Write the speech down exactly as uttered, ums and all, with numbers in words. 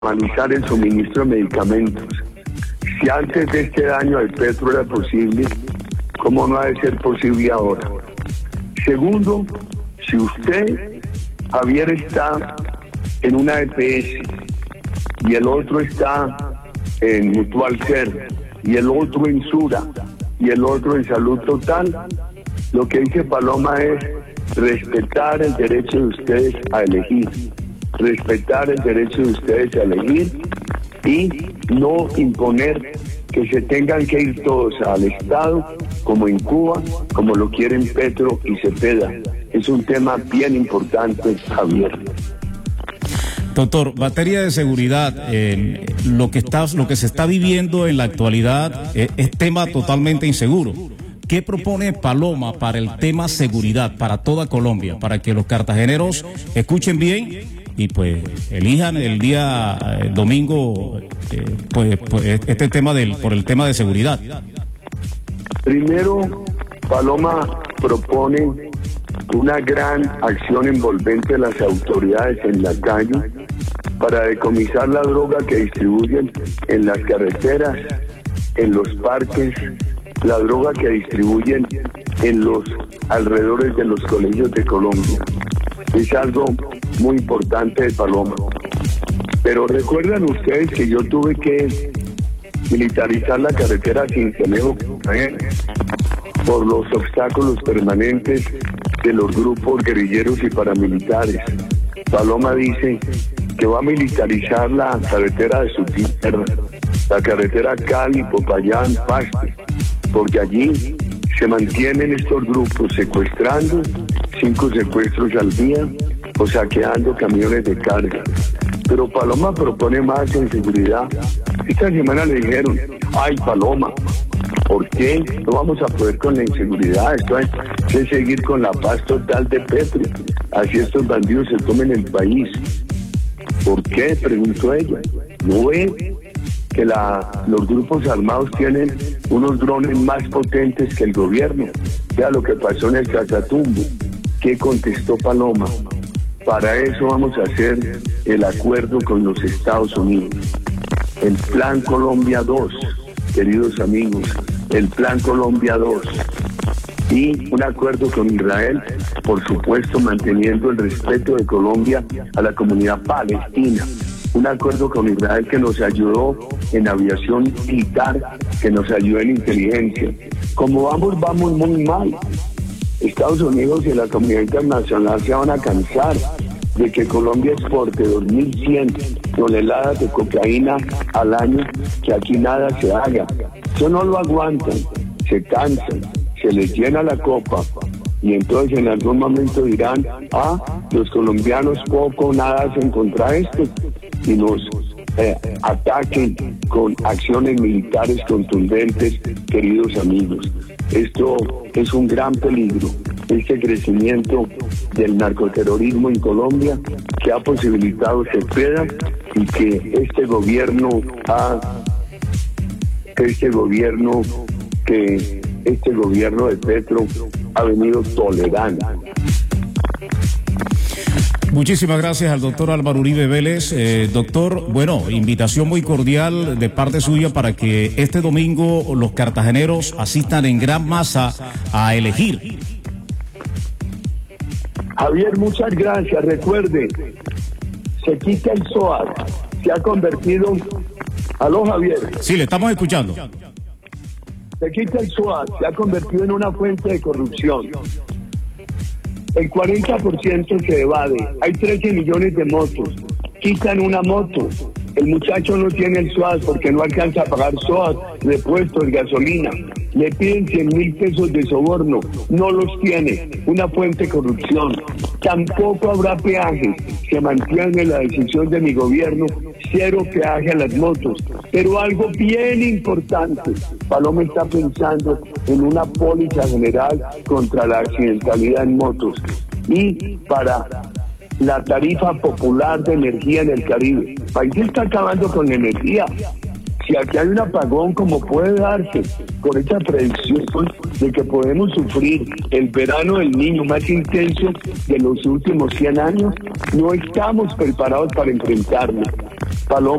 normalizar el suministro de medicamentos. Si antes de este daño al petro era posible, ¿cómo no ha de ser posible ahora? Segundo, si usted, Javier, está en una E P S y el otro está en Mutual Ser y el otro en Sura y el otro en Salud Total, lo que dice Paloma es respetar el derecho de ustedes a elegir, respetar el derecho de ustedes a elegir y no imponer que se tengan que ir todos al Estado, como en Cuba, como lo quieren Petro y Cepeda. Es un tema bien importante, Javier. Doctor, materia de seguridad, eh, lo que está, lo que se está viviendo en la actualidad eh, es tema totalmente inseguro. ¿Qué propone Paloma para el tema seguridad, para toda Colombia, para que los cartageneros escuchen bien y pues elijan el día eh, domingo eh, pues, pues este tema del por el tema de seguridad? Primero, Paloma propone una gran acción envolvente de las autoridades en la calle para decomisar la droga que distribuyen en las carreteras, en los parques, la droga que distribuyen en los alrededores de los colegios de Colombia. Es algo muy importante de Paloma. Pero recuerdan ustedes que yo tuve que militarizar la carretera Cincelejo por los obstáculos permanentes de los grupos guerrilleros y paramilitares. Paloma dice que va a militarizar la carretera de su tierra, la carretera Cali, Popayán, Pasto, porque allí se mantienen estos grupos secuestrando, cinco secuestros al día, o saqueando camiones de carga. Pero Paloma propone más en seguridad. Esta semana le dijeron, ay Paloma, ¿por qué no vamos a poder con la inseguridad? Esto hay que seguir con la paz total de Petro. Así estos bandidos se tomen el país. ¿Por qué? Preguntó ella. ¿No ve que la, los grupos armados tienen unos drones más potentes que el gobierno? Ya lo que pasó en el Catatumbo. ¿Qué contestó Paloma? Para eso vamos a hacer el acuerdo con los Estados Unidos. El Plan Colombia dos, queridos amigos, el Plan Colombia dos. Y un acuerdo con Israel, por supuesto, manteniendo el respeto de Colombia a la comunidad palestina. Un acuerdo con Israel que nos ayudó en aviación militar, que nos ayudó en inteligencia. Como vamos, vamos muy mal. Estados Unidos y la comunidad internacional se van a cansar de que Colombia exporte dos mil cien toneladas de cocaína al año, que aquí nada se haga. Eso no lo aguantan, se cansan, se les llena la copa y entonces en algún momento dirán, ah, los colombianos poco o nada hacen contra esto y nos eh, ataquen con acciones militares contundentes, queridos amigos. Esto es un gran peligro, este crecimiento del narcoterrorismo en Colombia que ha posibilitado Cepeda y que este gobierno ha, este gobierno que este gobierno de Petro ha venido tolerando. Muchísimas gracias al doctor Álvaro Uribe Vélez. Eh, doctor, bueno, invitación muy cordial de parte suya para que este domingo los cartageneros asistan en gran masa a elegir. Javier, muchas gracias. Recuerde, se quita el S O A D, se ha convertido... ¿Aló, Javier? Sí, le estamos escuchando. Se quita el S O A D, se ha convertido en una fuente de corrupción. El cuarenta por ciento se evade. Hay trece millones de motos. Quitan una moto. El muchacho no tiene el S O A D porque no alcanza a pagar S O A D, repuestos, gasolina. Le piden cien mil pesos de soborno. No los tiene. Una fuente de corrupción. Tampoco habrá peaje. Se mantiene la decisión de mi gobierno. Cero peaje a las motos. Pero algo bien importante. Paloma está pensando en una póliza general contra la accidentalidad en motos. Y para la tarifa popular de energía en el Caribe. El país está acabando con la energía. si aquí hay un apagón, como puede darse con esta predicción de que podemos sufrir el verano del niño más intenso de los últimos cien años, no estamos preparados para enfrentarlo. Paloma